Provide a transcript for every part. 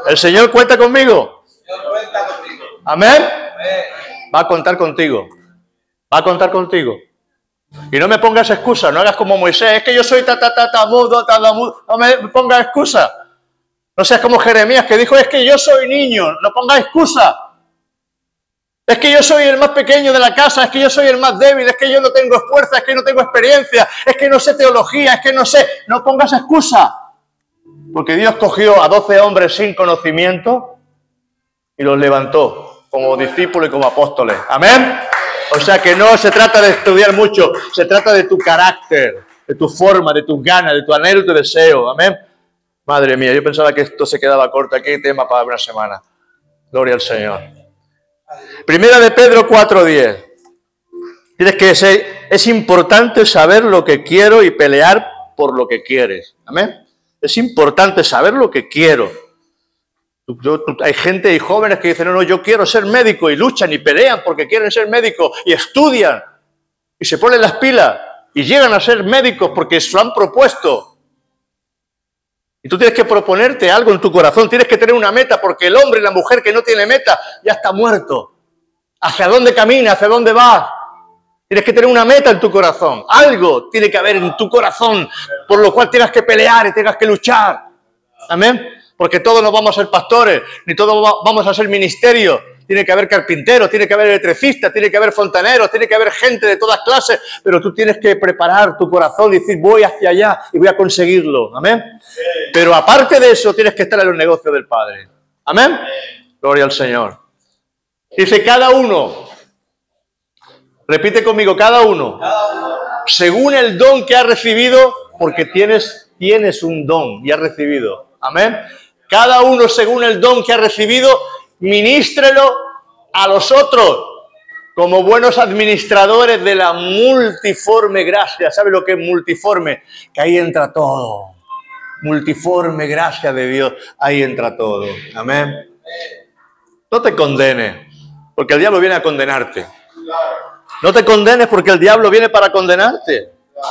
¿El Señor cuenta conmigo? ¿Amén? Va a contar contigo. Va a contar contigo. Y no me pongas excusas, no hagas como Moisés. Es que yo soy mudo, no me pongas excusas. No seas como Jeremías que dijo, es que yo soy niño, no pongas excusas. Es que yo soy el más pequeño de la casa, es que yo soy el más débil, es que yo no tengo fuerza, es que no tengo experiencia, es que no sé teología, es que no sé. No pongas excusa. Porque Dios cogió a 12 hombres sin conocimiento y los levantó como discípulos y como apóstoles. ¿Amén? O sea que no se trata de estudiar mucho, se trata de tu carácter, de tu forma, de tus ganas, de tu anhelo y tu deseo. ¿Amén? Madre mía, yo pensaba que esto se quedaba corto. Aquí hay tema para una semana. Gloria al Señor. Primera de Pedro 4:10. Tienes que ser, es importante saber lo que quiero y pelear por lo que quieres. ¿Amén? Es importante saber lo que quiero. Hay gente y jóvenes que dicen, no, yo quiero ser médico, y luchan y pelean porque quieren ser médicos y estudian y se ponen las pilas y llegan a ser médicos porque se lo han propuesto. Y tú tienes que proponerte algo en tu corazón, tienes que tener una meta, porque el hombre y la mujer que no tiene meta ya está muerto. ¿Hacia dónde camina? ¿Hacia dónde va? Tienes que tener una meta en tu corazón. Algo tiene que haber en tu corazón por lo cual tengas que pelear y tengas que luchar. ¿Amén? Porque todos no vamos a ser pastores, ni todos vamos a ser ministerios. Tiene que haber carpinteros, tiene que haber electricistas, tiene que haber fontaneros, tiene que haber gente de todas clases, pero tú tienes que preparar tu corazón y decir, voy hacia allá y voy a conseguirlo. ¿Amén? Pero aparte de eso, tienes que estar en los negocios del Padre. ¿Amén? Gloria al Señor. Dice, cada uno, repite conmigo, cada uno, según el don que ha recibido, porque tienes un don y has recibido. Amén. Cada uno según el don que ha recibido, ministrelo a los otros como buenos administradores de la multiforme gracia. ¿Sabe lo que es multiforme? Que ahí entra todo. Multiforme gracia de Dios, ahí entra todo. Amén. No te condenes, porque el diablo viene a condenarte. No te condenes porque el diablo viene para condenarte.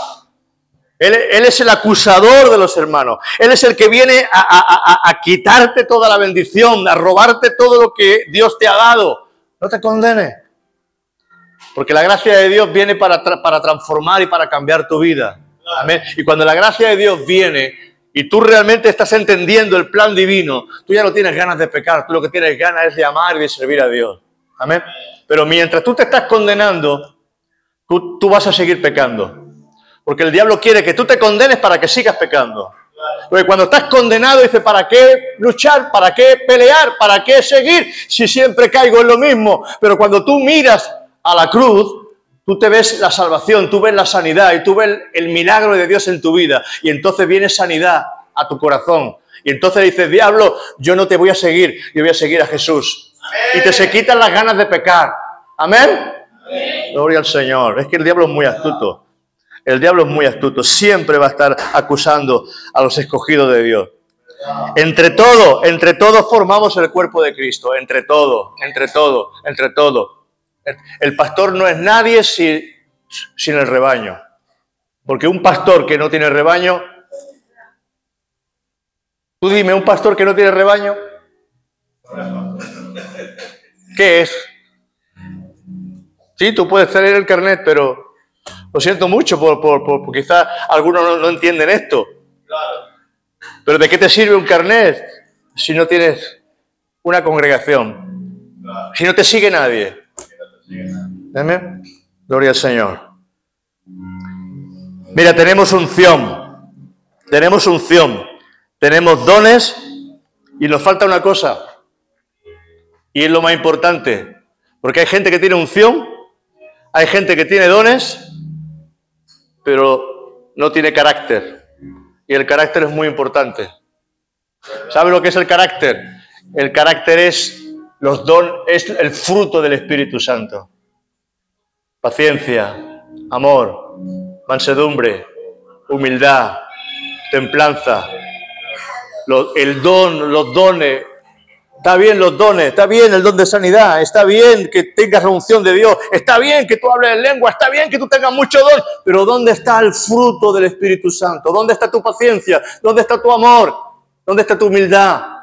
Él es el acusador de los hermanos. Él es el que viene a quitarte toda la bendición, a robarte todo lo que Dios te ha dado. No te condenes. Porque la gracia de Dios viene para transformar y para cambiar tu vida. Amén. Y cuando la gracia de Dios viene y tú realmente estás entendiendo el plan divino, tú ya no tienes ganas de pecar. Tú lo que tienes ganas es de amar y de servir a Dios. Amén. Pero mientras tú te estás condenando, tú vas a seguir pecando. Porque el diablo quiere que tú te condenes para que sigas pecando. Porque cuando estás condenado, dice, ¿para qué luchar? ¿Para qué pelear? ¿Para qué seguir? Si siempre caigo en lo mismo. Pero cuando tú miras a la cruz, tú te ves la salvación, tú ves la sanidad y tú ves el milagro de Dios en tu vida. Y entonces viene sanidad a tu corazón. Y entonces dices, diablo, yo no te voy a seguir, yo voy a seguir a Jesús. Amén. Y se quitan las ganas de pecar. ¿Amén? Amén. Gloria al Señor. Es que el diablo es muy astuto. El diablo es muy astuto, siempre va a estar acusando a los escogidos de Dios. Entre todos formamos el cuerpo de Cristo, entre todos. El pastor no es nadie sin el rebaño, porque un pastor que no tiene rebaño, tú dime, un pastor que no tiene rebaño, ¿qué es? Sí, tú puedes tener el carnet, pero lo siento mucho, por quizás algunos no entienden esto. Pero ¿de qué te sirve un carnet si no tienes una congregación? Si no te sigue nadie. ¿Amén? Gloria al Señor. Mira, tenemos unción, tenemos dones y nos falta una cosa. Y es lo más importante, porque hay gente que tiene unción, hay gente que tiene dones, pero no tiene carácter. Y el carácter es muy importante. ¿Sabe lo que es el carácter? El carácter es es el fruto del Espíritu Santo. Paciencia, amor, mansedumbre, humildad, templanza. Los dones. Está bien los dones, está bien el don de sanidad, está bien que tengas la unción de Dios, está bien que tú hables en lengua, está bien que tú tengas mucho don, pero ¿dónde está el fruto del Espíritu Santo? ¿Dónde está tu paciencia? ¿Dónde está tu amor? ¿Dónde está tu humildad?